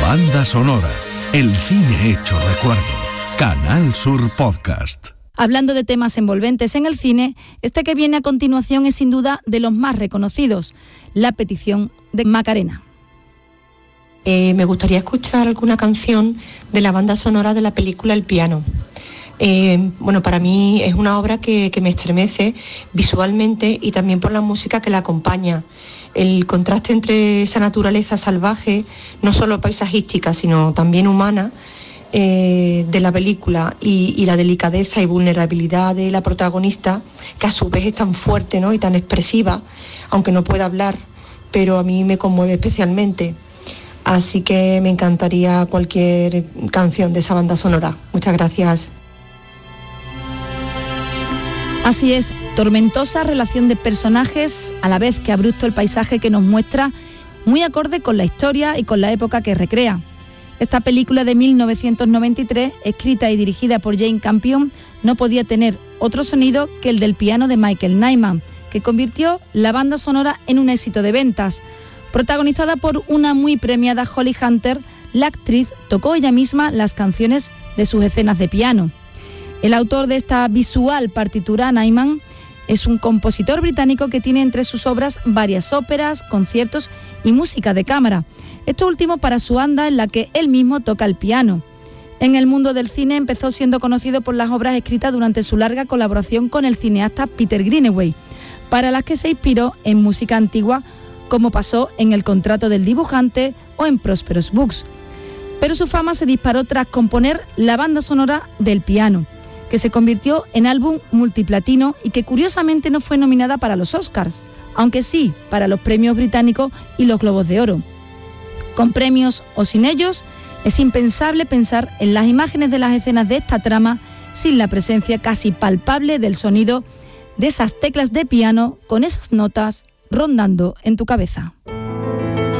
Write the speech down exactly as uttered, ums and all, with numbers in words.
Banda sonora, el cine hecho recuerdo. Canal Sur Podcast. Hablando de temas envolventes en el cine, este que viene a continuación es sin duda de los más reconocidos, La petición de Macarena. Eh, me gustaría escuchar alguna canción de la banda sonora de la película El piano. Eh, bueno, para mí es una obra que, que me estremece visualmente y también por la música que la acompaña. El contraste entre esa naturaleza salvaje, no solo paisajística, sino también humana, eh, de la película y, y la delicadeza y vulnerabilidad de la protagonista, que a su vez es tan fuerte, ¿no?, y tan expresiva, aunque no pueda hablar, pero a mí me conmueve especialmente. Así que me encantaría cualquier canción de esa banda sonora. Muchas gracias. Así es, tormentosa relación de personajes, a la vez que abrupto el paisaje que nos muestra, muy acorde con la historia y con la época que recrea. Esta película de mil novecientos noventa y tres, escrita y dirigida por Jane Campion, no podía tener otro sonido que el del piano de Michael Nyman, que convirtió la banda sonora en un éxito de ventas. Protagonizada por una muy premiada Holly Hunter, la actriz tocó ella misma las canciones de sus escenas de piano. El autor de esta visual partitura, Nyman, es un compositor británico que tiene entre sus obras varias óperas, conciertos y música de cámara. Esto último para su banda en la que él mismo toca el piano. En el mundo del cine empezó siendo conocido por las obras escritas durante su larga colaboración con el cineasta Peter Greenaway, para las que se inspiró en música antigua, como pasó en El contrato del dibujante o en Prosperous Books. Pero su fama se disparó tras componer la banda sonora del piano, que se convirtió en álbum multiplatino y que curiosamente no fue nominada para los Oscars, aunque sí para los premios británicos y los Globos de Oro. Con premios o sin ellos, es impensable pensar en las imágenes de las escenas de esta trama sin la presencia casi palpable del sonido de esas teclas de piano con esas notas rondando en tu cabeza.